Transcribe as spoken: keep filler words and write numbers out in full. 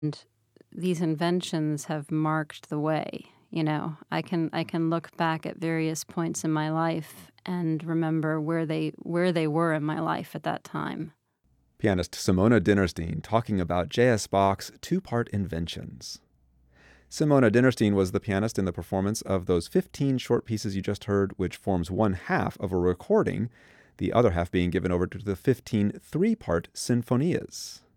And these inventions have marked the way, you know? I can I can look back at various points in my life and remember where they where they were in my life at that time. Pianist Simona Dinnerstein talking about J S. Bach's two-part inventions. Simona Dinnerstein was the pianist in the performance of those fifteen short pieces you just heard, which forms one half of a recording, the other half being given over to the fifteen three-part sinfonias.